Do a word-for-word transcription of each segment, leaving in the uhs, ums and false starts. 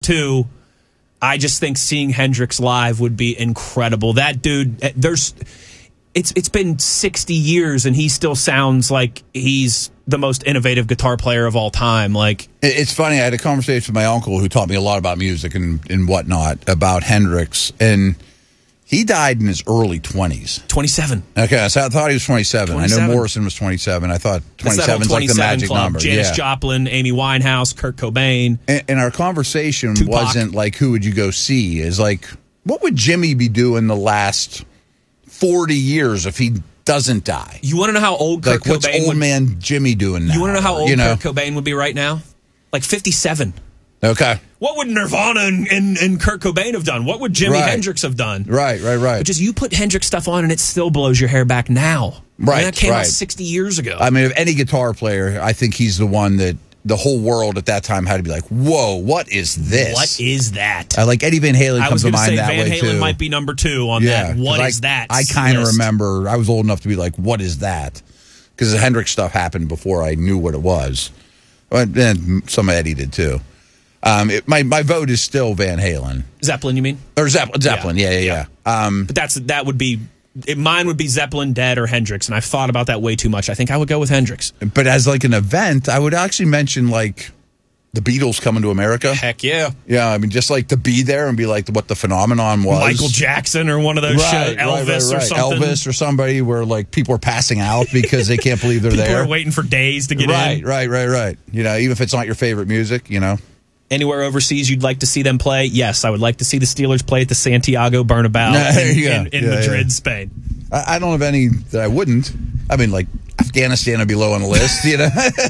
Two, I just think seeing Hendrix live would be incredible. That dude, there's, it's it's been sixty years and he still sounds like he's the most innovative guitar player of all time. Like, it's funny. I had a conversation with my uncle who taught me a lot about music and, and whatnot about Hendrix, and he died in his early twenties. twenty-seven. Okay, so I thought he was twenty-seven. twenty-seven. I know Morrison was twenty-seven. I thought twenty-seven is like the magic club. number. Janis yeah. Joplin, Amy Winehouse, Kurt Cobain. And, and our conversation Tupac. wasn't like, who would you go see? Is like, what would Jimmy be doing the last forty years if he doesn't die? You want to know how old Kurt like, what's Cobain old would, man Jimmy doing now? You want to know how old you know? Kurt Cobain would be right now? Like fifty-seven. Okay. What would Nirvana and, and, and Kurt Cobain have done? What would Jimi right. Hendrix have done? Right, right, right. But just you put Hendrix stuff on and it still blows your hair back now. Right, I mean, that came right. out sixty years ago. I mean, if any guitar player, I think he's the one that the whole world at that time had to be like, whoa, what is this? What is that? Uh, like Eddie Van Halen I comes was to going to mind say that Van way, Halen too. might be number two on yeah, that. What I, is that? I kind of list? remember, I was old enough to be like, what is that? Because the Hendrix stuff happened before I knew what it was. And some of Eddie did, too. Um, it, my my vote is still Van Halen. Zeppelin, you mean? Or Zeppelin, Zeppelin. yeah, yeah, yeah. yeah. Um, but that's that would be, it, mine would be Zeppelin, Dead, or Hendrix, and I've thought about that way too much. I think I would go with Hendrix. But as like an event, I would actually mention like the Beatles coming to America. Heck yeah. Yeah, I mean, just like to be there and be like what the phenomenon was. Michael Jackson or one of those right, shows. Elvis right, right, right. or something. Elvis or somebody where like people are passing out because they can't believe they're people there. People are waiting for days to get right, in. Right, right, right, right. You know, even if it's not your favorite music, you know. Anywhere overseas you'd like to see them play? Yes, I would like to see the Steelers play at the Santiago Bernabeu in, in, in yeah, Madrid, yeah. Spain. I, I don't have any that I wouldn't. I mean, like, Afghanistan would be low on the list, you know.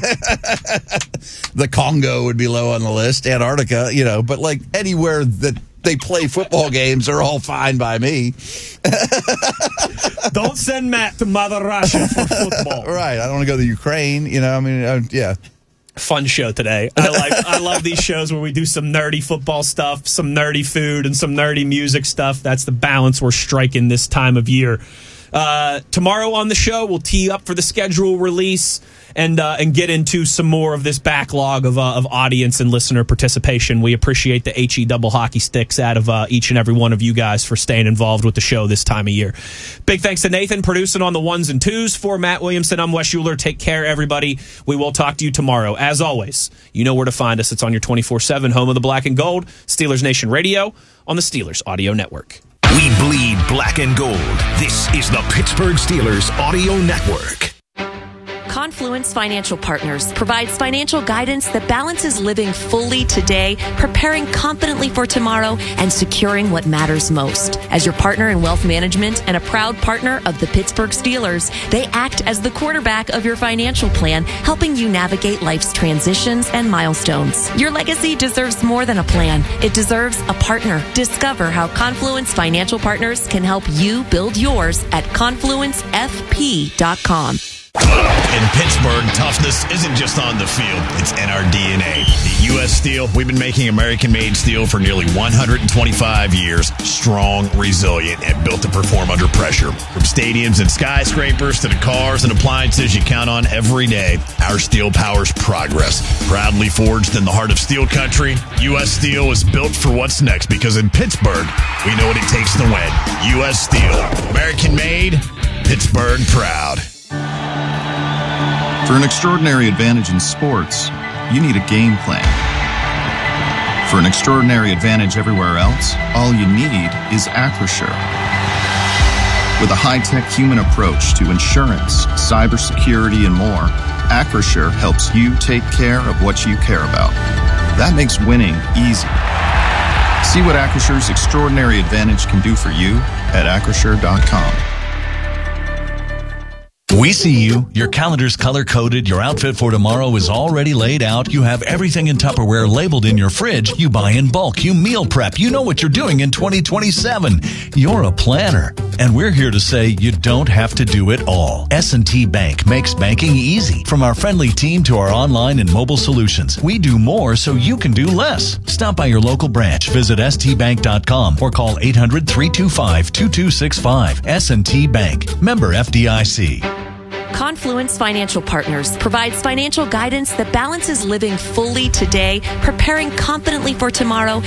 The Congo would be low on the list, Antarctica, you know. But, like, anywhere that they play football games are all fine by me. Don't send Matt to Mother Russia for football. Right. I don't want to go to Ukraine, you know. I mean, uh, yeah. Fun show today. I like. I love these shows where we do some nerdy football stuff, some nerdy food, and some nerdy music stuff. That's the balance we're striking this time of year. Uh, tomorrow on the show, we'll tee up for the schedule release and uh, and get into some more of this backlog of uh, of audience and listener participation. We appreciate the H E double hockey sticks out of uh, each and every one of you guys for staying involved with the show this time of year. Big thanks to Nathan producing on the ones and twos. For Matt Williamson, I'm Wes Euler. Take care, everybody. We will talk to you tomorrow. As always, you know where to find us. It's on your twenty-four seven home of the black and gold, Steelers Nation Radio on the Steelers Audio Network. We bleed black and gold. This is the Pittsburgh Steelers Audio Network. Confluence Financial Partners provides financial guidance that balances living fully today, preparing confidently for tomorrow, and securing what matters most. As your partner in wealth management and a proud partner of the Pittsburgh Steelers, they act as the quarterback of your financial plan, helping you navigate life's transitions and milestones. Your legacy deserves more than a plan. It deserves a partner. Discover how Confluence Financial Partners can help you build yours at confluence f p dot com. In Pittsburgh, toughness isn't just on the field, it's in our D N A. At U S Steel, we've been making American-made steel for nearly one hundred twenty-five years. Strong, resilient, and built to perform under pressure. From stadiums and skyscrapers to the cars and appliances you count on every day, our steel powers progress. Proudly forged in the heart of steel country, U S Steel is built for what's next because in Pittsburgh, we know what it takes to win. U S Steel. American-made, Pittsburgh proud. For an extraordinary advantage in sports, you need a game plan. For an extraordinary advantage everywhere else, all you need is Acrisure. With a high-tech human approach to insurance, cybersecurity, and more, Acrisure helps you take care of what you care about. That makes winning easy. See what Acrisure's extraordinary advantage can do for you at acrisure dot com. We see you. Your calendar's color-coded. Your outfit for tomorrow is already laid out. You have everything in Tupperware labeled in your fridge. You buy in bulk. You meal prep. You know what you're doing in twenty twenty-seven. You're a planner. And we're here to say you don't have to do it all. S and T Bank makes banking easy. From our friendly team to our online and mobile solutions, we do more so you can do less. Stop by your local branch. Visit s t bank dot com or call eight hundred, three two five, two two six five. S and T Bank. Member F D I C. Confluence Financial Partners provides financial guidance that balances living fully today, preparing confidently for tomorrow,